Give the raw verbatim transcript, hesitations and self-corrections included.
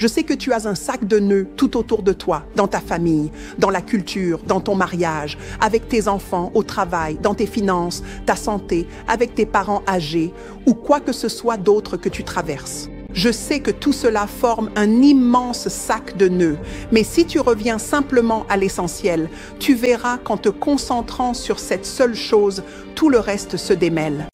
Je sais que tu as un sac de nœuds tout autour de toi, dans ta famille, dans la culture, dans ton mariage, avec tes enfants, au travail, dans tes finances, ta santé, avec tes parents âgés ou quoi que ce soit d'autre que tu traverses. Je sais que tout cela forme un immense sac de nœuds, mais si tu reviens simplement à l'essentiel, tu verras qu'en te concentrant sur cette seule chose, tout le reste se démêle.